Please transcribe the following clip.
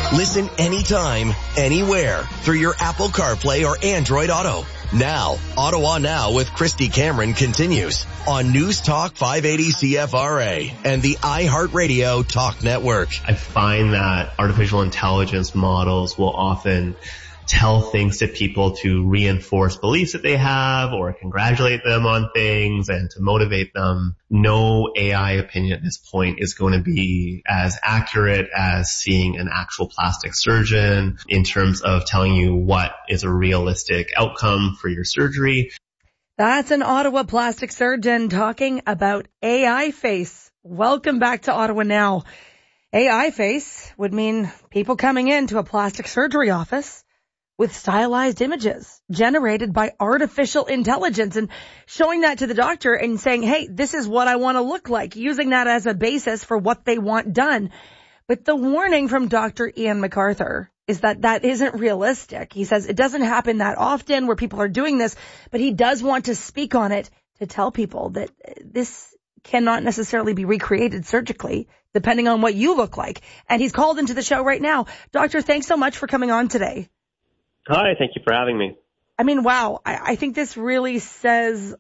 Listen anytime, anywhere through your Apple CarPlay or Android Auto. Now, Ottawa Now with Christy Cameron continues on News Talk 580 CFRA and the iHeartRadio Talk Network. I find that artificial intelligence models will often tell things to people to reinforce beliefs that they have or congratulate them on things and to motivate them. No AI opinion at this point is going to be as accurate as seeing an actual plastic surgeon in terms of telling you what is a realistic outcome for your surgery. That's an Ottawa plastic surgeon talking about AI face. Welcome back to Ottawa Now. AI face would mean people coming into a plastic surgery office with stylized images generated by artificial intelligence and showing that to the doctor and saying, hey, this is what I want to look like, using that as a basis for what they want done. But the warning from Dr. Ian MacArthur is that that isn't realistic. He says it doesn't happen that often where people are doing this, but he does want to speak on it to tell people that this cannot necessarily be recreated surgically, depending on what you look like. And he's called into the show right now. Doctor, thanks so much for coming on today. Hi, thank you for having me. I mean, wow, I think this really says